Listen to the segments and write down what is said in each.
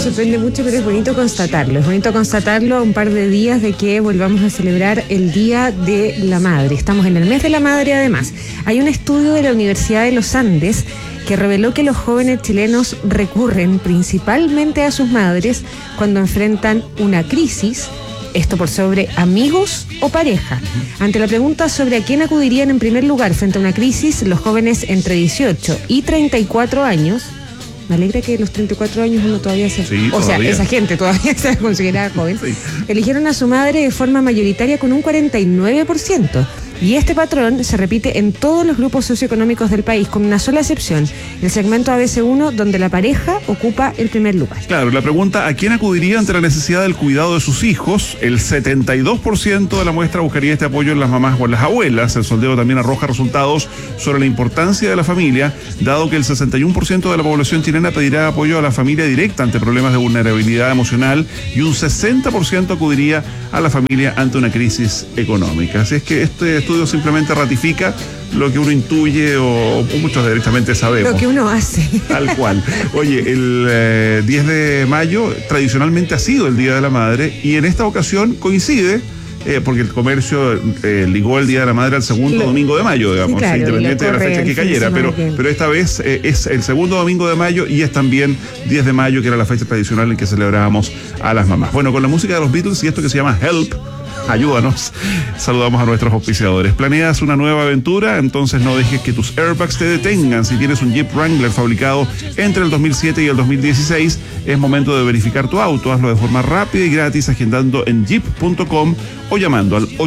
sorprende mucho, pero es bonito constatarlo. Es bonito constatarlo a un par de días de que volvamos a celebrar el Día de la Madre. Estamos en el mes de la madre, además. Hay un estudio de la Universidad de los Andes que reveló que los jóvenes chilenos recurren principalmente a sus madres cuando enfrentan una crisis. Esto por sobre amigos o pareja. Ante la pregunta sobre a quién acudirían en primer lugar frente a una crisis, los jóvenes entre 18 y 34 años, me alegra que los 34 años uno todavía se... Sí, o todavía. sea, esa gente todavía se considera joven. Sí. Eligieron a su madre de forma mayoritaria con un 49%. Y este patrón se repite en todos los grupos socioeconómicos del país, con una sola excepción, el segmento ABC1, donde la pareja ocupa el primer lugar. Claro, la pregunta, ¿a quién acudiría ante la necesidad del cuidado de sus hijos? El 72% de la muestra buscaría este apoyo en las mamás o en las abuelas. El sondeo también arroja resultados sobre la importancia de la familia, dado que el 61% de la población chilena pedirá apoyo a la familia directa ante problemas de vulnerabilidad emocional y un 60% acudiría a la familia ante una crisis económica. Así es que este estudio simplemente ratifica lo que uno intuye o muchos directamente sabemos. Lo que uno hace. Tal cual. Oye, el 10 de mayo tradicionalmente ha sido el Día de la Madre y en esta ocasión coincide porque el comercio ligó el Día de la Madre al segundo domingo de mayo, digamos, sí, claro, independiente de la fecha que cayera, pero esta vez es el segundo domingo de mayo y es también 10 de mayo, que era la fecha tradicional en que celebrábamos a las mamás. Bueno, con la música de los Beatles y esto que se llama Help, ayúdanos, saludamos a nuestros auspiciadores. ¿Planeas una nueva aventura? Entonces no dejes que tus airbags te detengan. Si tienes un Jeep Wrangler fabricado entre el 2007 y el 2016, es momento de verificar tu auto. Hazlo de forma rápida y gratis agendando en jeep.com o llamando al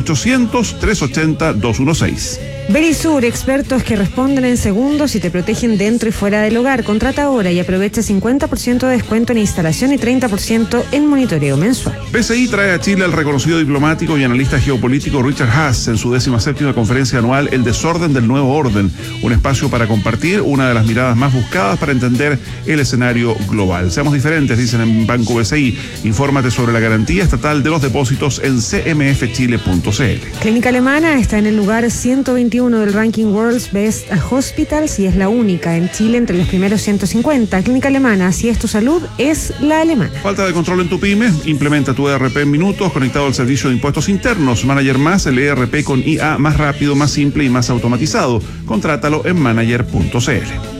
800-380-216. Verisur, expertos que responden en segundos y te protegen dentro y fuera del hogar. Contrata ahora y aprovecha 50% de descuento en instalación y 30% en monitoreo mensual. BCI trae a Chile al reconocido diplomático y analista geopolítico Richard Haass en su 17ª conferencia anual El Desorden del Nuevo Orden, un espacio para compartir una de las miradas más buscadas para entender el escenario global. Seamos diferentes, dicen en Banco BCI. Infórmate sobre la garantía estatal de los depósitos en cmfchile.cl. Clínica Alemana está en el lugar 121 del ranking World's Best Hospitals y es la única en Chile entre los primeros 150. Clínica Alemana, si es tu salud, es la alemana. Falta de control en tu pyme, implementa tu ERP en minutos conectado al servicio de impuestos internos. Manager Más, el ERP con IA más rápido, más simple y más automatizado. Contrátalo en manager.cl.